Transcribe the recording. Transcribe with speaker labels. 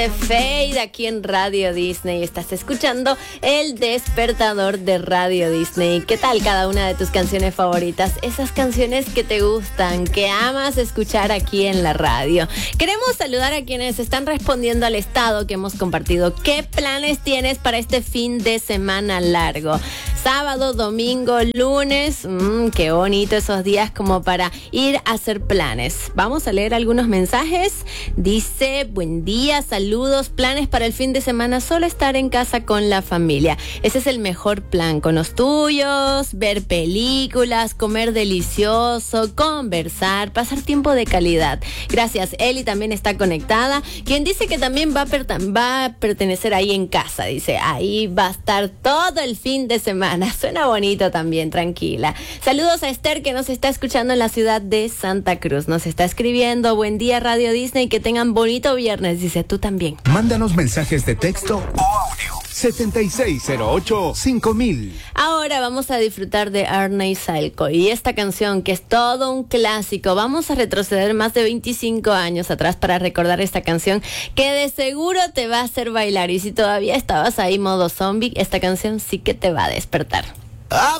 Speaker 1: Fade aquí en Radio Disney. Estás escuchando El Despertador de Radio Disney. ¿Qué tal cada una de tus canciones favoritas? Esas canciones que te gustan, que amas escuchar aquí en la radio. Queremos saludar a quienes están respondiendo al estado que hemos compartido. ¿Qué planes tienes para este fin de semana largo? Sábado, domingo, lunes. Qué bonito esos días como para ir a hacer planes. Vamos a leer algunos mensajes. Dice, buen día, saludos, planes para el fin de semana, solo estar en casa con la familia. Ese es el mejor plan, con los tuyos, ver películas, comer delicioso, conversar, pasar tiempo de calidad. Gracias, Eli también está conectada, quien dice que también va a pertenecer ahí en casa, dice, ahí va a estar todo el fin de semana. Suena bonito también, tranquila. Saludos a Esther que nos está escuchando en la ciudad de Santa Cruz. Nos está escribiendo, buen día Radio Disney, que tengan bonito viernes, dice, tú también.
Speaker 2: Mándanos mensajes de texto o audio 7608-5000.
Speaker 1: Ahora vamos a disfrutar de Arne Salco y esta canción que es todo un clásico. Vamos a retroceder más de 25 años atrás para recordar esta canción que de seguro te va a hacer bailar, y si todavía estabas ahí modo zombie, esta canción sí que te va a despertar.